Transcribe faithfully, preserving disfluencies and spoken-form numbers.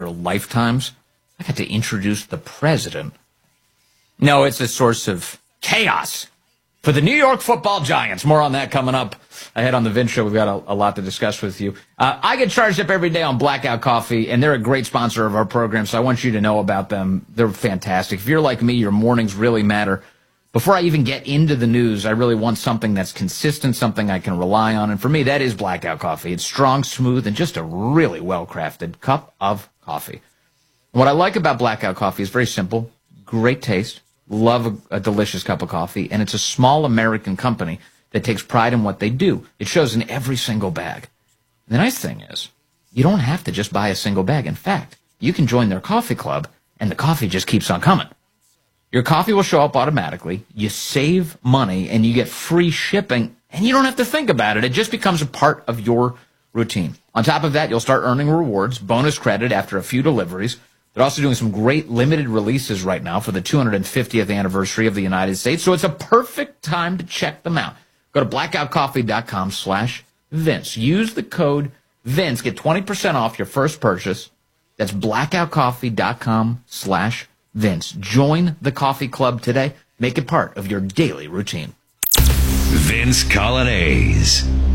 their lifetimes. I got to introduce the president. No, it's a source of chaos for the New York Football Giants. More on that coming up ahead on the Vince Show. We've got a, a lot to discuss with you. Uh, I get charged up every day on Blackout Coffee, and they're a great sponsor of our program, so I want you to know about them. They're fantastic. If you're like me, your mornings really matter. Before I even get into the news, I really want something that's consistent, something I can rely on. And for me, that is Blackout Coffee. It's strong, smooth, and just a really well-crafted cup of coffee. What I like about Blackout Coffee is very simple, great taste, love a, a delicious cup of coffee, and it's a small American company that takes pride in what they do. It shows in every single bag. The nice thing is, you don't have to just buy a single bag. In fact, you can join their coffee club, and the coffee just keeps on coming. Your coffee will show up automatically, you save money, and you get free shipping, and you don't have to think about it. It just becomes a part of your routine. On top of that, you'll start earning rewards, bonus credit after a few deliveries. They're also doing some great limited releases right now for the two hundred fiftieth anniversary of the United States, so it's a perfect time to check them out. Go to blackoutcoffee.com slash Vince. Use the code Vince. Get twenty percent off your first purchase. That's blackoutcoffee.com slash Vince. Join the coffee club today. Make it part of your daily routine. Vince Coglianese.